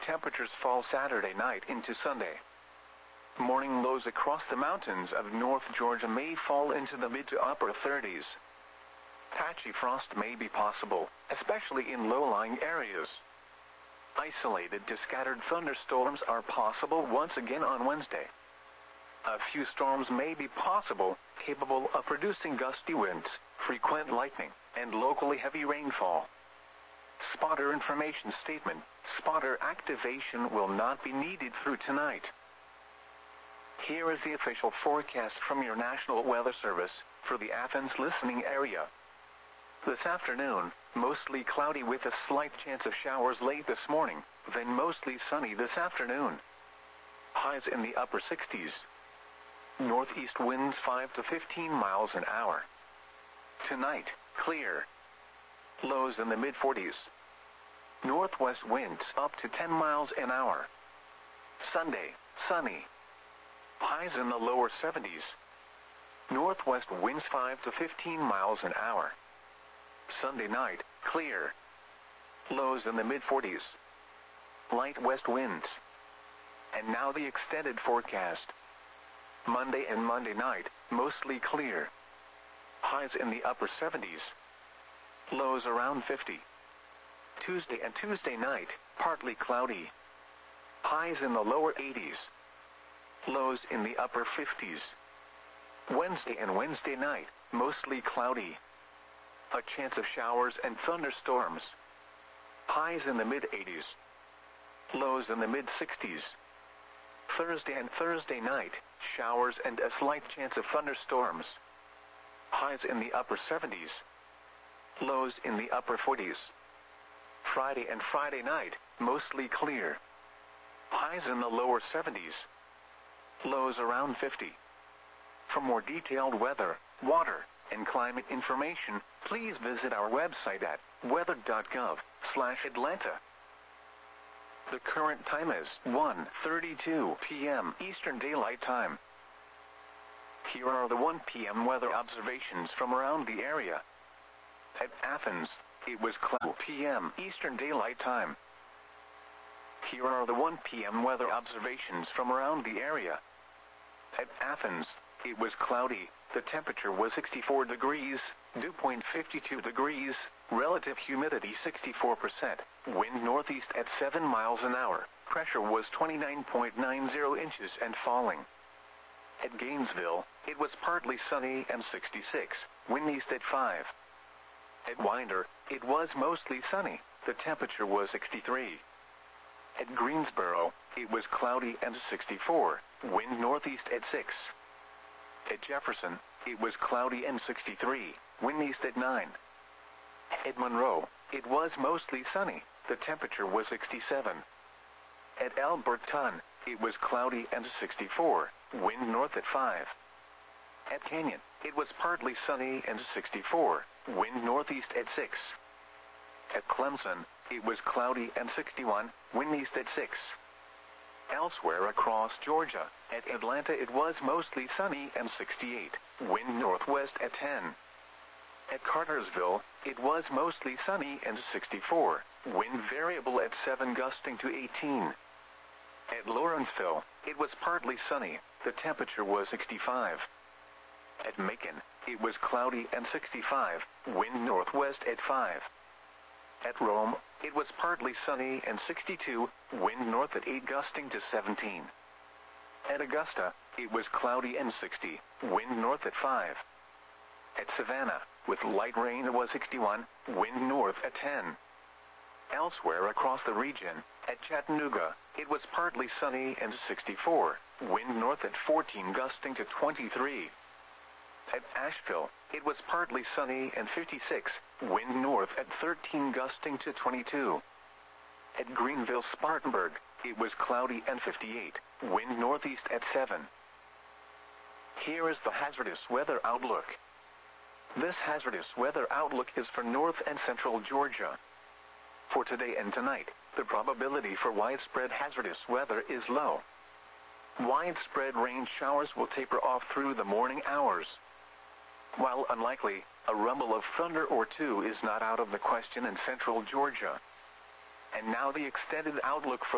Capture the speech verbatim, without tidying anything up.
Temperatures fall Saturday night into Sunday. Morning lows across the mountains of North Georgia may fall into the mid to upper thirties. Patchy frost may be possible, especially in low-lying areas. Isolated to scattered thunderstorms are possible once again on Wednesday. A few storms may be possible, capable of producing gusty winds, frequent lightning, and locally heavy rainfall. Spotter information statement: spotter activation will not be needed through tonight. Here is the official forecast from your National Weather Service for the Athens listening area. This afternoon, mostly cloudy with a slight chance of showers late this morning, then mostly sunny this afternoon. Highs in the upper sixties. Northeast winds five to fifteen miles an hour. Tonight, clear. Lows in the mid forties. Northwest winds up to ten miles an hour. Sunday, sunny. Highs in the lower seventies. Northwest winds five to fifteen miles an hour. Sunday night, clear. Lows in the mid forties. Light west winds. And now the extended forecast. Monday and Monday night, mostly clear. Highs in the upper seventies. Lows around fifty. Tuesday and Tuesday night, partly cloudy. Highs in the lower eighties. Lows in the upper fifties. Wednesday and Wednesday night, mostly cloudy. A chance of showers and thunderstorms. Highs in the mid eighties. Lows in the mid sixties. Thursday and Thursday night, showers and a slight chance of thunderstorms. Highs in the upper seventies. Lows in the upper forties. Friday and Friday night, mostly clear. Highs in the lower seventies. Lows around fifty. For more detailed weather, water, and climate information, please visit our website at weather dot gov slash Atlanta. The current time is one thirty-two p m Eastern Daylight Time. Here are the one p m weather observations from around the area. At Athens, it was cloudy p m Eastern Daylight Time. Here are the one p m weather observations from around the area. At Athens, it was cloudy. The temperature was sixty-four degrees, dew point fifty-two degrees, relative humidity sixty-four percent, wind northeast at seven miles an hour, pressure was twenty-nine point nine zero inches and falling. At Gainesville, it was partly sunny and sixty-six, wind east at five. At Winder, it was mostly sunny, the temperature was sixty-three. At Greensboro, it was cloudy and sixty-four, wind northeast at six. At Jefferson, it was cloudy and sixty-three, wind east at nine. At Monroe, it was mostly sunny, the temperature was sixty-seven. At Alberton, it was cloudy and sixty-four, wind north at five. At Canyon, it was partly sunny and sixty-four, wind northeast at six. At Clemson, it was cloudy and sixty-one, wind east at six. Elsewhere across Georgia, at Atlanta it was mostly sunny and sixty-eight, wind northwest at ten. At Cartersville, it was mostly sunny and sixty-four, wind variable at seven gusting to eighteen. At Lawrenceville, it was partly sunny, the temperature was sixty-five. At Macon, it was cloudy and sixty-five, wind northwest at five. At Rome, it was partly sunny and sixty-two, wind north at eight gusting to seventeen. At Augusta, it was cloudy and sixty, wind north at five. At Savannah, with light rain it was sixty-one, wind north at ten. Elsewhere across the region, at Chattanooga, it was partly sunny and sixty-four, wind north at fourteen gusting to twenty-three. At Asheville, it was partly sunny and fifty-six, wind north at thirteen gusting to twenty-two. At Greenville-Spartanburg, it was cloudy and fifty-eight, wind northeast at seven. Here is the hazardous weather outlook. This hazardous weather outlook is for north and central Georgia. For today and tonight, the probability for widespread hazardous weather is low. Widespread rain showers will taper off through the morning hours. While unlikely, a rumble of thunder or two is not out of the question in central Georgia. And now the extended outlook for